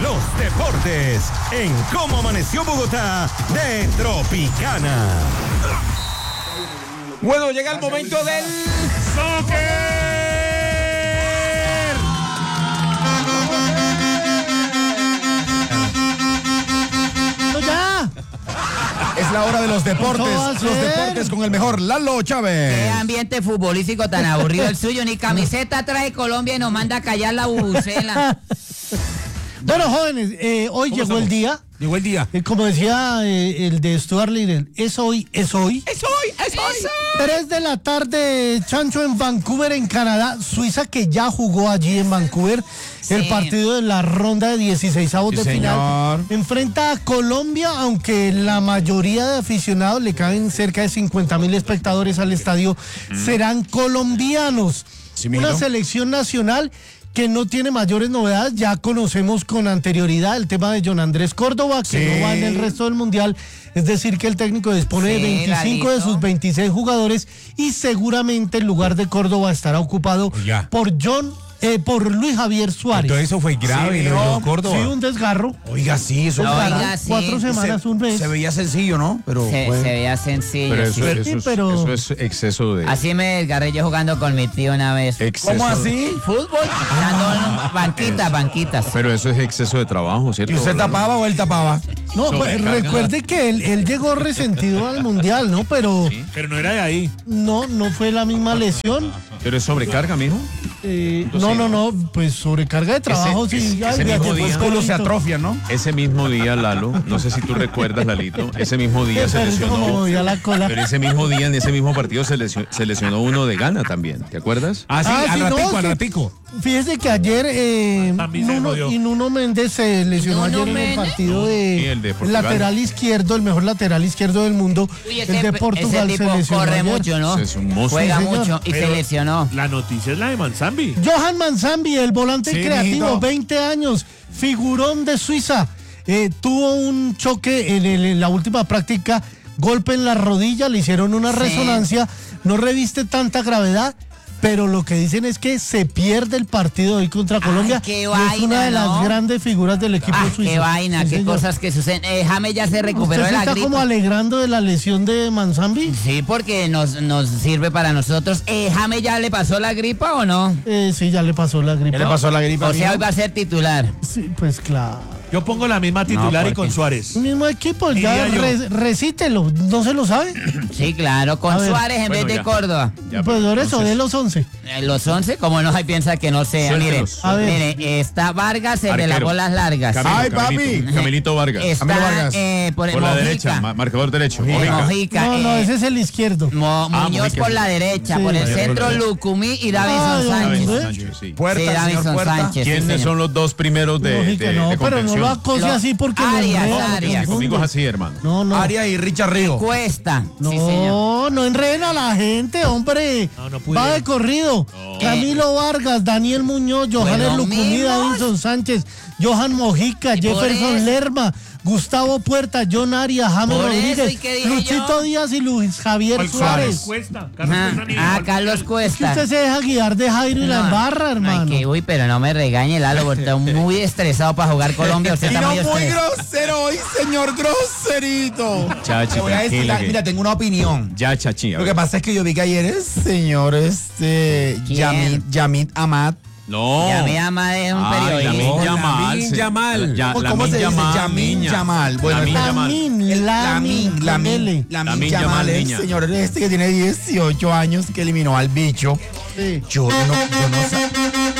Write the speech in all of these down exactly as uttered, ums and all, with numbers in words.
los deportes en Cómo Amaneció Bogotá de Tropicana. Bueno, llega el momento del soccer. ¡No, ya! Es la hora de los deportes, los deportes con el mejor Lalo Chávez. Qué ambiente futbolístico tan aburrido el suyo, ni camiseta trae Colombia y nos manda a callar la bubucela. Bueno, jóvenes, eh, hoy llegó estamos? el día. Llegó el día. Eh, como decía eh, el de Stuart Little, es hoy, es hoy. Es hoy, es hoy. Tres de la tarde, Chancho, en Vancouver, en Canadá. Suiza, que ya jugó allí en Vancouver Sí. el partido de la ronda de dieciseisavos Sí, de señor. final. Enfrenta a Colombia, aunque la mayoría de aficionados, le caben cerca de cincuenta mil espectadores al estadio, serán colombianos. Sí, Una mijo. selección nacional que no tiene mayores novedades. Ya conocemos con anterioridad el tema de John Andrés Córdoba, que Sí. no va en el resto del mundial. Es decir, que el técnico dispone de Sí, veinticinco de Lalito. sus veintiséis jugadores y seguramente el lugar de Córdoba estará ocupado Oiga. por John, eh, por Luis Javier Suárez. Todo eso fue grave, Sí, lo de no. John Córdoba. Sí, un desgarro. Oiga, sí, eso Desgarro. Oiga, sí. Cuatro semanas, un mes. se veía sencillo, ¿no? Pero Se, bueno. se veía sencillo. Pero eso, sí. eso, Sí, es, pero- eso es exceso de... Así me desgarré yo jugando con mi tío una vez. exceso ¿Cómo de- así? Fútbol, dando banquitas, banquitas. Pero eso es exceso de trabajo, ¿cierto? ¿Y usted tapaba o él tapaba? No, pues, recuerde que él, él llegó resentido al mundial, ¿no? Pero Pero no era de ahí. no, no fue la misma lesión. Pero es sobrecarga, mijo. Eh, no, no, no, pues sobrecarga de trabajo, Ese- sí. ese- Ay, ese vea mismo que fue día. Los músculos se perrito. atrofian, ¿no? Ese mismo día, Lalo, no sé si tú recuerdas, Lalito, ese mismo día Qué se perrito como lesionó. movía la cola. Pero ese mismo día, en ese mismo partido, se lesionó, se lesionó uno de Gana también, ¿te acuerdas? Ah, sí, Ah, al sí, no, ratico, al sí. ratico. Fíjese que ayer eh, También se Nuno, jodió. y Nuno Méndez se lesionó ¿Nuno ayer en el Méndez? partido de, Sí, el de Portugal. lateral izquierdo, el mejor lateral izquierdo del mundo. Uy, el ese, de Portugal ese se tipo lesionó corre ayer. mucho, ¿no? Ese es un monstruo. Juega Sí, señor. mucho y se Pero lesionó. La noticia es la de Manzambi. Johan Manzambi, el volante Sí, creativo, mijito. veinte años, figurón de Suiza. Eh, tuvo un choque en, el- en la última práctica, golpe en la rodilla, le hicieron una Sí. resonancia, no reviste tanta gravedad, pero lo que dicen es que se pierde el partido hoy contra Colombia. qué y es vaina, una de las ¿no? grandes figuras del equipo Ah, suizo. qué vaina, Sí, qué señor. cosas que suceden. Eh, James ya se recuperó ¿Usted de se la está gripe. como alegrando de la lesión de Manzambi? Sí, porque nos, nos sirve para nosotros. Eh, ¿James ya le pasó la gripa o no? Eh, sí, ya le pasó la gripe. ¿Qué le pasó a la gripe? O sea, amigo? hoy va a ser titular. Sí, pues claro. Yo pongo la misma titular No, y con porque- Suárez. El mismo equipo, ya Diría yo. re- recítelo, ¿no se lo sabe? Sí, claro, con A ver. Suárez en Bueno, vez de ya. Córdoba. Ya, Pues pero por eso, entonces- de los once. Eh, Los once, como no hay piensa que no sea. Mire, Suéltelos, A ver. mire, está Vargas, el de las Arquero. bolas largas. Camilo, Ay, Camelito, papi. Camelito Vargas. Está Camilo Vargas. eh, por, Por la Mojica. derecha, ma- marcador derecho. Eh, Mojica. Mojica, No, no, eh, ese es el izquierdo. Mo- Ah, Muñoz Mojica. por la derecha, Sí. por el Ahí por centro derecha. Lucumí y Davinson Ay, Sánchez. hombre. Davinson Sánchez, sí. Puerta, Sí, señor Davinson Puerta. Sánchez. sí, ¿Quiénes señor. son los dos primeros de, Lógica, de, no, de pero no contención? lo acose Lo- así porque lo Arias, enreda, lo Arias. confunde. Conmigo es así, hermano. No, no. Arias y Richard Río. Cuesta. No, Sí, señor. no enreden a la gente, hombre. No, no pude. Va de corrido. Camilo Vargas, Daniel Muñoz, Johannes Pues lo Lucumí, mismo. Davinson Sánchez, Johan Mojica, Y por Jefferson eso- Lerma, Gustavo Puerta, John Arias, James Por eso, Rodríguez, ¿y qué dije Luchito yo? Díaz y Luis Javier ¿Cuál Suárez. Cuesta? Carlos Ah, Cuesta ni- ah, ¿cuál- Carlos Es que Cuesta. usted se deja guiar de Jairo y la No, embarra, hermano. Ay, que, uy, pero no me regañe, Lalo, porque estoy muy estresado para jugar Colombia. Usted Y está no muy muy estresado. grosero hoy, señor groserito. Chachi, Te voy a decir, tranquila que- mira, tengo una opinión. Ya, Chachi. a Lo que ver. pasa es que yo vi que ayer el señor este ¿Quién? Yamit, Yamit Amat. No. Ya me ama de un Ay, periodista. Lamin Yamal. Lamin se- Yamal. Ya- ¿Cómo Lamin se dice? Yamal, Yamin niña. Yamal. Bueno, Lamin Yamal. Lamin, El Lamin, Lamin, con Lamin, L. Lamin Lamin Yamal, Yamal, el niña. señor este que tiene dieciocho años que eliminó al bicho. Sí. Yo no, yo no sé.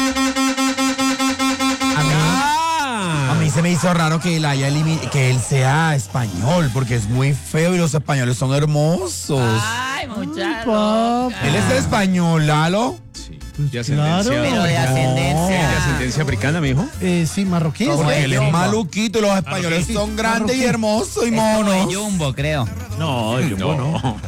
A mí, a mí se me hizo raro que él haya elimi- que él sea español, porque es muy feo y los españoles son hermosos. Ay, muchacho. Papi. Él es español, Lalo. Sí. De ascendencia. Claro. Pero de ¿Es de ascendencia. ascendencia africana, mijo? Eh, sí, marroquí. Como Porque de él es Jumbo. maluquito y los españoles sí. son grandes y Marroquí. hermosos y Es como de monos. Jumbo, creo. No, el Jumbo no.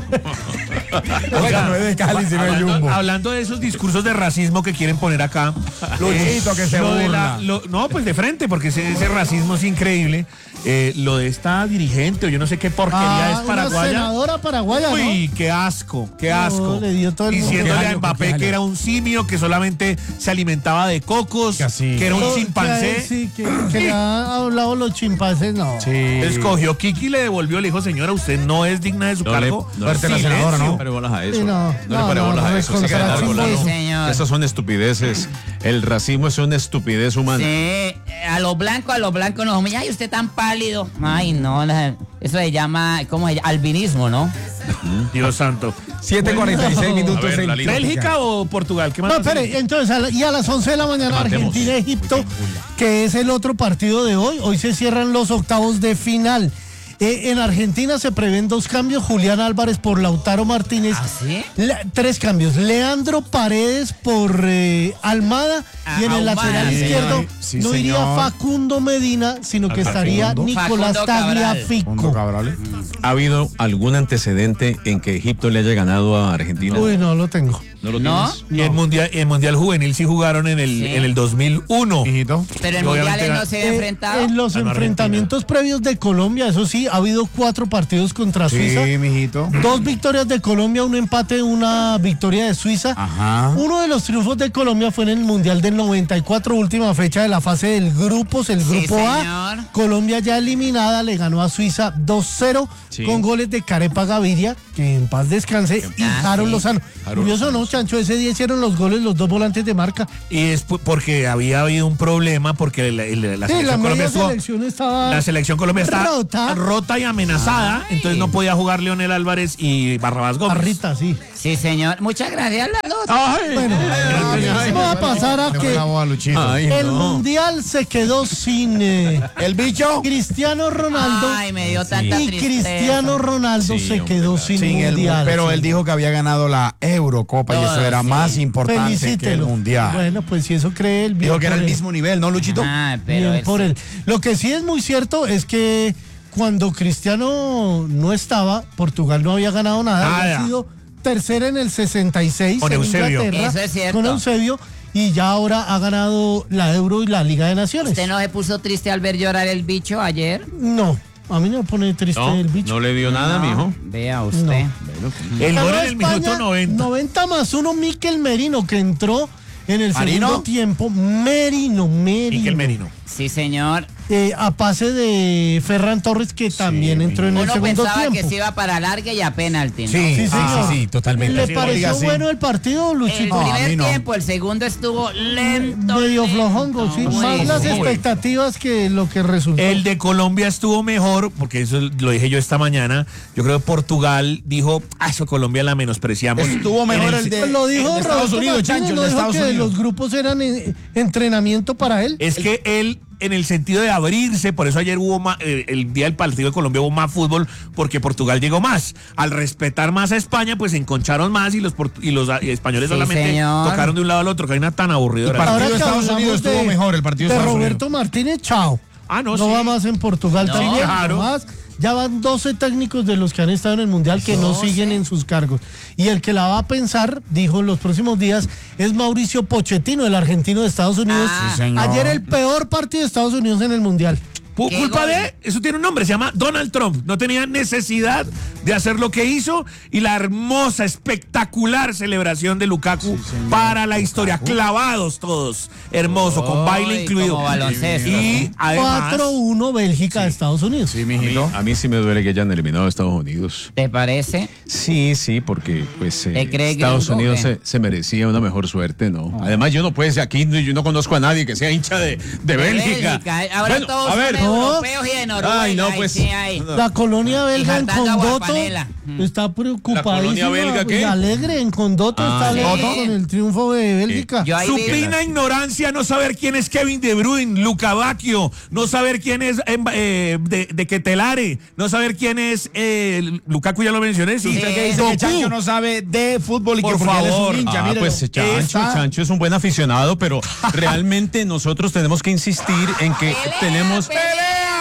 Oiga, no es de Cali, sino de hablando, Jumbo. hablando de esos discursos de racismo que quieren poner acá. Luchito, que se lo de la- burla. lo- no, pues de frente, porque ese, ese racismo es increíble. Eh, lo de esta dirigente, o yo no sé qué porquería Ah, es una paraguaya. senadora paraguaya, ¿no? Uy, qué asco, qué No, asco. le dio todo el mundo. Diciéndole ¿Qué a año? Mbappé ¿Qué año? que era un simio, que solamente se alimentaba de cocos, Que así. que era un No, chimpancé. que- Sí, que, que le han hablado los chimpancés, no. Sí. Escogió Kiki, le devolvió, le dijo, señora, usted no es digna de su No le- cargo. no Fuerte la Silencio. senadora, ¿no? No pare bolas a eso. Sí, no, No, no, le pare no, bolas no, a eso. con Siga de Sara largo, Chimbo, Lalo. Sí, señor. Esas son estupideces. El racismo es una estupidez humana. Sí, a los blancos, a los blancos nos humillan. Ay, usted tan pálido. Ay, no, la- eso se llama, ¿cómo se llama? Albinismo, ¿no? Dios santo. siete cuarenta y seis minutos A ver, en Lalito. ¿Bélgica o Portugal? ¿Qué más? No, va a hacer? espere, entonces, a la- y a las once de la mañana Matemos. Argentina-Egipto, que es el otro partido de hoy. Hoy se cierran los octavos de final. Eh, en Argentina se prevén dos cambios, Julián Álvarez por Lautaro Martínez. ¿Ah, sí? La- tres cambios, Leandro Paredes por eh, Almada Ah, y en el Ahumada, lateral sí, izquierdo señor. Sí, no iría señor. Facundo Medina, sino que estaría Facundo. Nicolás Facundo Cabral. Tagliafico. Cabral. ¿Ha habido algún antecedente en que Egipto le haya ganado a Argentina? Uy, no lo tengo. ¿No lo ¿No? tienes? Y el mundial, el mundial juvenil sí jugaron en el, Sí. en el dos mil uno. Hijito. Pero en Y obviamente mundiales no ga- se había Eh, enfrentado. en los Ganó enfrentamientos previos de Colombia, eso sí, ha habido cuatro partidos contra Suiza. Sí, mijito. Dos victorias de Colombia, un empate, una victoria de Suiza. Ajá. Uno de los triunfos de Colombia fue en el Mundial del noventa y cuatro, última fecha de la fase del grupos, el Sí, grupo A. señor. Colombia ya eliminada, le ganó a Suiza dos cero Sí. con goles de Carepa Gaviria, que en paz descanse, y Ah, Harold sí. Lozano. Harold Curioso, ¿no, Chancho? Ese día hicieron los goles los dos volantes de marca. Y es pu- porque había habido un problema, porque la, el- la Sí, selección la Colombia media estuvo- selección estaba la selección Colombia está rota. rota y amenazada, entonces no podía jugar Leonel Álvarez y Barrabás Gómez. Barrita, sí. Sí, señor. Muchas gracias, Lalo. Bueno, vamos a pasar a que Ay, el no. Mundial se quedó sin eh, El bicho. Cristiano Ronaldo. Ay, me dio tanta y tristeza. Cristiano Ronaldo Sí, se hombre, quedó claro. sin Sin el, Mundial. pero sí. él dijo que había ganado la Eurocopa y eso Todo, era sí. más importante que el Felicítelo. Mundial. Bueno, pues si eso cree él. bien Dijo que era por el él. mismo nivel, ¿no, Luchito? Ah, pero Bien él por sí. él. Lo que sí es muy cierto es que cuando Cristiano no estaba, Portugal no había ganado nada. Nada. Había sido tercera en el sesenta y seis Con en Eusebio. Inglaterra, Eso es cierto. con Eusebio, y ya ahora ha ganado la Euro y la Liga de Naciones. ¿Usted no se puso triste al ver llorar el bicho ayer? No, a mí no me pone triste No, el bicho. no le dio nada, mijo. Vea usted. El Ganó gol en el España, minuto noventa. noventa más uno, Miquel Merino, que entró en el ¿Marino? segundo tiempo. Merino, Merino. Miquel Merino. Sí, señor. Eh, a pase de Ferran Torres, que también entró en el Uno segundo pensaba tiempo. que se iba para larga y a penalti, ¿no? Sí, Sí, ah, señor. sí, sí, totalmente. ¿Le Sí, pareció oiga, sí. bueno el partido, El Luchito? No, a mí primer no. tiempo, el segundo estuvo lento. Medio lento. flojongo, sí. Muy Más las sí. expectativas que lo que resultó. El de Colombia estuvo mejor, porque eso lo dije yo esta mañana. Yo creo que Portugal dijo, ah, eso Colombia la menospreciamos. Estuvo mejor En el de, lo dijo el de Estados Roberto Unidos, Martínez, Chancho, el lo de dijo Estados que Unidos. los grupos eran eh, entrenamiento para él. Es que él, en el sentido de abrirse, por eso ayer hubo más, eh, el día del partido de Colombia hubo más fútbol, porque Portugal llegó más. Al respetar más a España, pues se enconcharon más y los, portu- y los ah, españoles Sí, solamente señor. tocaron de un lado al otro, que hay una tan aburrida. El partido Ahora de que Estados hablamos Unidos estuvo de- mejor, el partido de de Estados Roberto Martínez, chao. Ah, no, No sí. va más en Portugal No, también. claro. Más, ya van doce técnicos de los que han estado en el Mundial que no siguen en sus cargos. Y el que la va a pensar, dijo en los próximos días, es Mauricio Pochettino, el argentino de Estados Unidos. Ah. Sí, señor. Ayer el peor partido de Estados Unidos en el Mundial. Pu- ¿Qué culpa gol? de, eso tiene un nombre, se llama Donald Trump. No tenía necesidad de hacer lo que hizo y la hermosa, espectacular celebración de Lukaku para la historia. Clavados todos, hermoso, con baile Ay, incluido. como baloncesto. Y además, cuatro uno Bélgica de Estados Unidos. Sí, A mí, mijito. a mí sí me duele que hayan eliminado a Estados Unidos. ¿Te parece? Sí, sí, porque pues eh, ¿Te cree Estados gringo, Unidos qué? se, se merecía una mejor suerte, ¿no? Además, yo no puedo decir aquí, yo no conozco a nadie que sea hincha de, de Bélgica. eh. Ahora Bueno, todos a ver, son europeos y de Noruega. Ay, no, Ay, pues, sí, ay. La colonia belga en cantando Condoto Aguapanela. está preocupadísima. ¿La colonia belga qué? Y alegre en Condoto Ah, está sí. alegre con el triunfo de Bélgica. Yo ahí vi- supina ignorancia no saber quién es Kevin De Bruyne, Luca Bacchio, no saber quién es eh, eh, de, de Ketelare, no saber quién es eh, Lukaku, ya lo mencioné, sí. Usted que dice que Doku. Chancho no sabe de fútbol y Por que porque él es favor. un hincha, Ah, mírelo. pues Chancho, Esa- Chancho es un buen aficionado, pero realmente nosotros tenemos que insistir en que Pelea, tenemos pelea.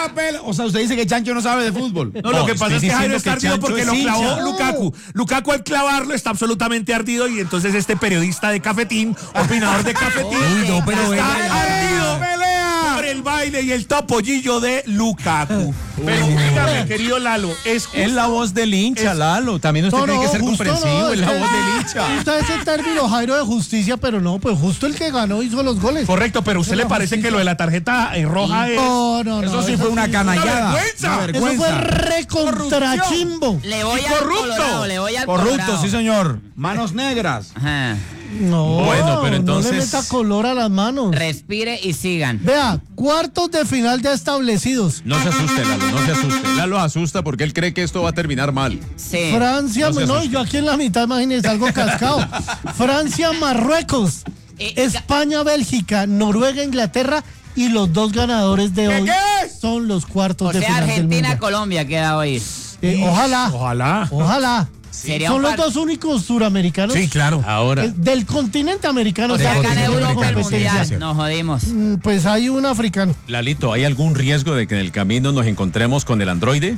papel. O sea, usted dice que Chancho no sabe de fútbol. No, lo que estoy pasa es que Jairo diciendo está que ardido Chancho porque es lo clavó hincha. Lukaku. Lukaku al clavarlo está absolutamente ardido y entonces este periodista de Cafetín, opinador de Cafetín, Uy, no, pero está venga, ardido pelea. por el baile y el topollillo de Lukaku. Pero dígame, querido Lalo, ¿es justo? Es la voz del hincha, Es- Lalo. También usted No, tiene no, que ser justo comprensivo. no, es la es voz que- del hincha. Está ese término, Jairo, de justicia, pero no, pues justo el que ganó hizo los goles. Correcto, pero ¿a usted le parece que lo de la tarjeta eh, roja es...? No, no, no. Eso sí fue una canallada. vergüenza. Una Eso fue vergüenza. recontrachimbo. Le voy Y al corrupto. Colorado, le voy al Corrupto, Colorado. sí, señor. Manos negras. Ajá. No, Bueno, pero entonces- no le meta color a las manos. Respire y sigan. Vea, cuartos de final ya establecidos. No se asuste, Lalo, no se asuste. Lalo asusta porque él cree que esto va a terminar mal. Sí. Francia, No se no, asuste. yo aquí en la mitad, imagínense, algo cascado. Francia, Marruecos, Eh, España, Bélgica, Noruega, Inglaterra y los dos ganadores de hoy qué? son los cuartos O de sea, final del Argentina, Mundial. Colombia queda hoy. Eh, ojalá, Ojalá. ojalá. Sería Son un los par- dos únicos suramericanos Sí, claro. Ahora. eh, del continente americano. O que sea, han acá en tenido Europa el competencia. mundial. Nos jodimos. Mm, Pues hay un africano. Lalito, ¿hay algún riesgo de que en el camino nos encontremos con el androide?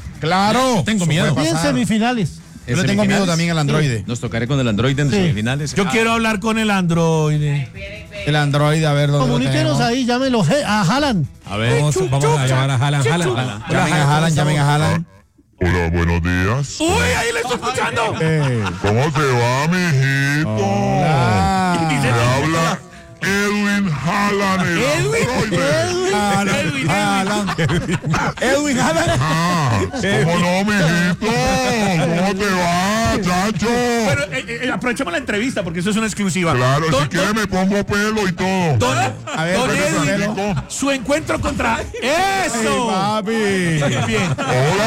Claro. Tengo eso miedo. puede Y en pasar. semifinales. Yo le tengo miedo también al androide. Nos tocaré con el androide en Sí. semifinales. Yo quiero hablar con el androide. El androide, a ver dónde lo Comuníquenos tenemos. ahí, llámelo je- a Haaland. A ver, vamos, vamos a llamar a Haaland. Haaland. Haaland. Llamen a Haaland, llamen a Haaland. Hola, buenos días. Uy, ahí le estoy escuchando. ¿Cómo te va, mijito? Ah. Me habla Edwin Haaland, el androide. Haaland. Haaland. Edwin Haaland. Ah, ¿cómo no, mijito? ¿Cómo te va, chacho? Pero eh, eh, aprovechemos la entrevista porque eso es una exclusiva. Claro, Don- si quieres me pongo pelo y todo. Don, A ver, don pelo, Edwin, pelo. su encuentro contra eso. Papi. Bien. Hola,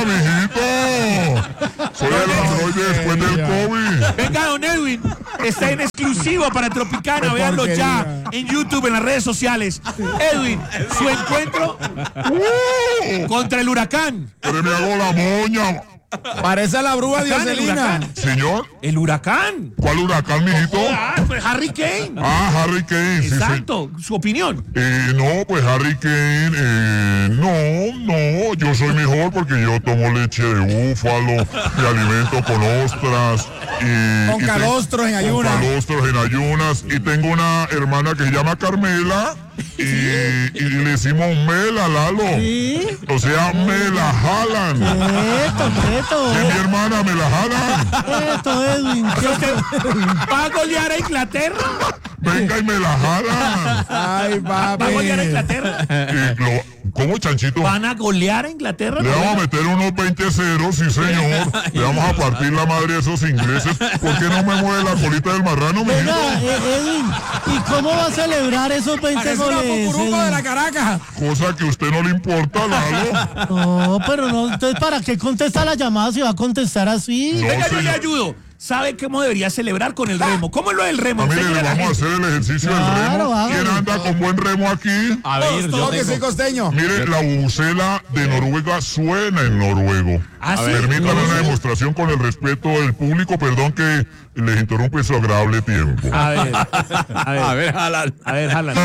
mijito. Soy el androide después del COVID. Venga, don Edwin, está en exclusivo para Tropicana. Qué Véanlo ya porquería. en YouTube, en las redes sociales. Edwin, su encuentro Uh, contra el huracán. pero me hago la moña. Parece a la bruja de Huracán, el Orselina. huracán. Señor, El huracán. ¿cuál huracán, mijito? Ah, pues Harry Kane. Ah, Harry Kane. sí, sí. Exacto, su opinión. Eh, no, pues Harry Kane, eh, no, no, yo soy mejor porque yo tomo leche de búfalo, me alimento con ostras y... Con y te- calostros en ayunas. Con calostros en ayunas y tengo una hermana que se llama Carmela y, y le decimos Mela, Lalo. Sí. O sea, me la jalan. Quieto, quieto. Y mi hermana me la jalan. Quieto, Edwin. quieto. ¿Va a golear a Inglaterra? Venga y me la jalan. Ay, ¿Va a golear a papi. Inglaterra? Y lo- ¿Cómo, Chanchito? ¿Van a golear a Inglaterra? Le vamos a meter unos veinte ceros, sí señor. Le vamos a partir la madre a esos ingleses. ¿Por qué no me mueve la colita del marrano, mijito? Venga, eh, Edwin, ¿y cómo va a celebrar esos veinte Parece una goles? pucuruco de la Edwin? Caracas. Cosa que a usted no le importa, Lalo. No, pero no, entonces, ¿para qué contesta la llamada si va a contestar así? No, Venga, yo le señor. ayudo. ¿Sabe cómo debería celebrar con el remo? ¿Cómo es lo del remo? Ah, mire, Enséñele le a la vamos a gente. hacer el ejercicio del Claro, remo. hágale. ¿Quién anda con buen remo aquí? A ver, yo Todo que tengo- soy costeño. Mire, la bucela de Noruega suena en noruego. ¿Ah, sí? Permítame ¿No? una demostración con el respeto del público. Perdón que les interrumpe su agradable tiempo. A ver, a ver, A ver, Haaland. a ver, Haaland.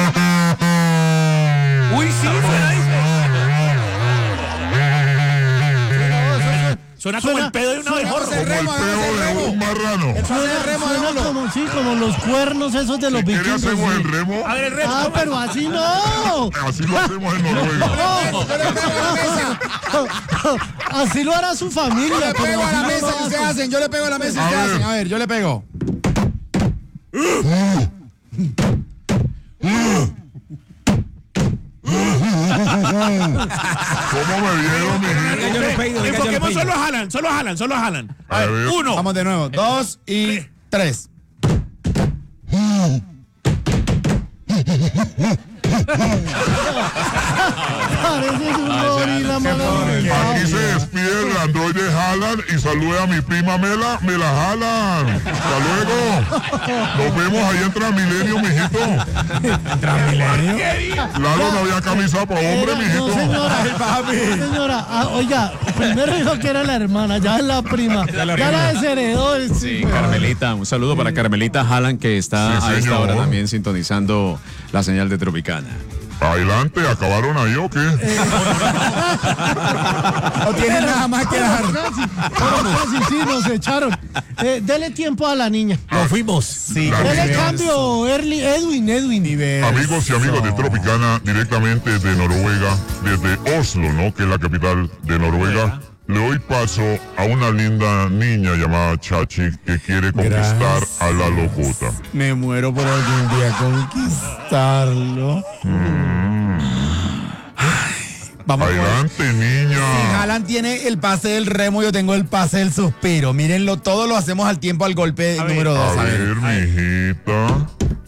Uy, sí, suena dice. Suena como Suena- el pedo de un abejorro. suena- Como el remo, peo hagamos el de remo. un marrano. Suena, remo, suena hagámoslo. como, sí, como los cuernos esos de los ¿Quiere vikingos. hacemos sí. el remo? A ver, el remo. Ah, ¿cómo? pero así no. Así lo hacemos en Noruega. Yo le pego a la mesa. Así lo hará su familia. Yo le pero pego a así la no mesa lo que ustedes hacen. hacen. Yo le pego a la mesa que A ustedes ver. hacen. A ver, yo le pego. ¿Cómo me vieron, mijito? Yo le pego, venga, yo le Enfoquemos pego. solo a Haaland, solo a Haaland, solo a Haaland. A A ver, ver. uno. Vamos de nuevo. Dos y tres. Pareces un gorila, mano. Aquí se despide el androide Haaland y salude a mi prima Mela, me la jalan. Hasta luego. Nos vemos ahí en Transmilenio, mijito. Lalo, no había camisa para hombre, Era- mijito. no, señora. Señora, ah, oiga, primero dijo que era la hermana, ya es la prima. Ya la, desheredó. el- Sí, Carmelita, un saludo para Carmelita Haaland que está Sí, a esta señor. hora también sintonizando la señal de Tropicana. Adelante, ¿acabaron ahí o qué? No tienen nada más que dar. Casi, pero casi, sí, nos echaron. Eh, dele tiempo a la niña. Nos fuimos. Sí, La Dele niña. cambio, Erli, Edwin, Edwin. Amigos y amigas de Tropicana, directamente de Noruega, desde Oslo, ¿no? Que es la capital de Noruega. Le doy paso a una linda niña llamada Chachi que quiere conquistar Gracias. a la locota. Me muero por algún día conquistarlo. Vamos a ver. Adelante, niña. Si Haaland tiene el pase del remo, yo tengo el pase del suspiro. Mírenlo, todo lo hacemos al tiempo al golpe A ver, número dos. A A ver. ver, mijita.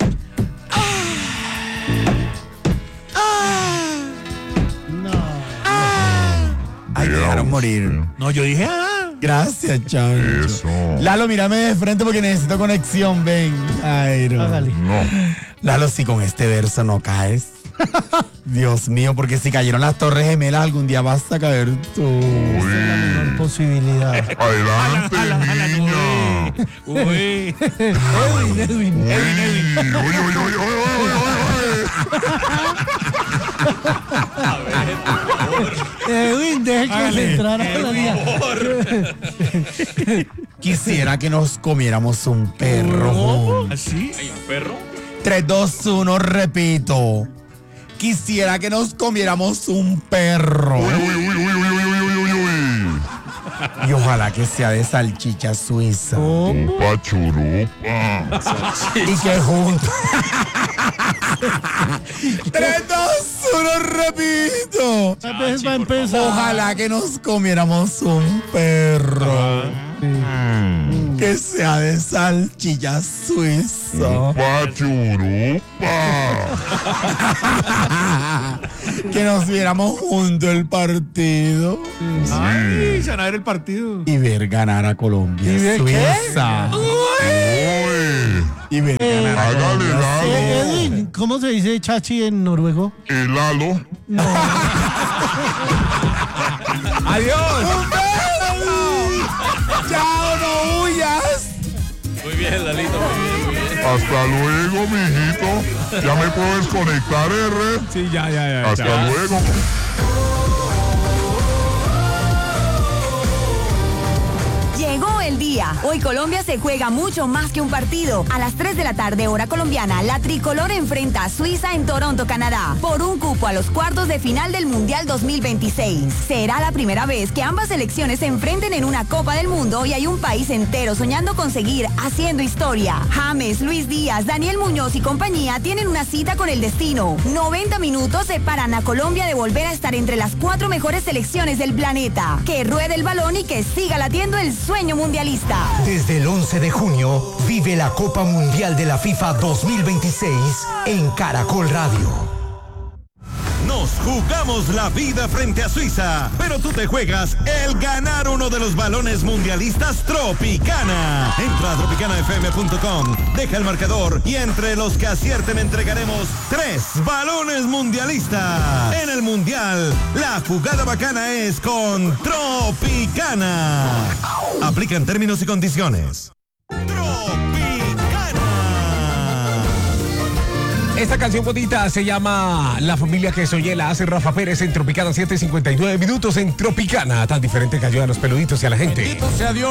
Ay, me dejaron morir. No, yo dije, ah. Gracias, Chancho. Eso. Lalo, mírame de frente porque necesito conexión. Ven. Ay, no. Hágale. No. Lalo, si con este verso no caes. Dios mío, porque si cayeron las Torres Gemelas, algún día vas a caer tú. Uy. Posibilidad. Adelante, niña. Uy. Edwin, Edwin. Uy, uy, uy, uy, uy, uy, uy. Edwin, deje que se entrara a la niña. Quisiera que nos comiéramos un perro. ¿Así? ¿Hay un perro? tres, dos, uno, repito. Quisiera que nos comiéramos un perro. Uy, uy, uy, uy, uy, uy, uy, uy, uy. Y ojalá que sea de salchicha suiza. Upa churupa. Y que juntos. tres, dos, uno, repito. Tal vez va a empezar. Ojalá que nos comiéramos un perro. Que sea de salchicha suiza. Upa churupa. Que nos viéramos juntos el partido. Ay, se van a ver el partido. Y ver ganar a Colombia. ¿Y ver qué? Suiza. Uy. Y ver ganar a Hágale, Colombia. Lalo. Eh, Edwin, ¿cómo se dice chachi en noruego? El Lalo. Adiós. ¡Chao, no huyas! Muy bien, Lalito, muy bien. Hasta luego, mijito. Ya me puedo desconectar, R. Sí, ya, ya, ya. Hasta ya. luego. Llegó el día. Hoy Colombia se juega mucho más que un partido. A las tres de la tarde, hora colombiana, la tricolor enfrenta a Suiza en Toronto, Canadá, por un cupo a los cuartos de final del Mundial dos mil veintiséis. Será la primera vez que ambas selecciones se enfrenten en una Copa del Mundo y hay un país entero soñando con seguir haciendo historia. James, Luis Díaz, Daniel Muñoz y compañía tienen una cita con el destino. noventa minutos separan a Colombia de volver a estar entre las cuatro mejores selecciones del planeta. Que ruede el balón y que siga latiendo el sueño mundialista. Desde el once de junio, vive la Copa Mundial de la FIFA dos mil veintiséis en Caracol Radio. Nos jugamos la vida frente a Suiza, pero tú te juegas el ganar uno de los balones mundialistas Tropicana. Entra a tropicana f m punto com, deja el marcador y entre los que acierten entregaremos tres balones mundialistas. En el mundial, la jugada bacana es con Tropicana. Aplican términos y condiciones. Esta canción bonita se llama La familia que soñé, la hace Rafa Pérez en Tropicana, siete cincuenta y nueve minutos en Tropicana. Tan diferente que ayuda a los peluditos y a la gente. Bendito sea Dios.